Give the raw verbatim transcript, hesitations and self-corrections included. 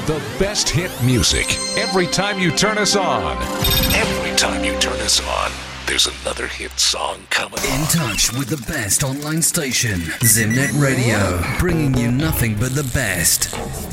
The best hit music every time you turn us on. Every time you turn us on, there's another hit song coming on. In touch with the best online station, Zimnet Radio, bringing you nothing but the best.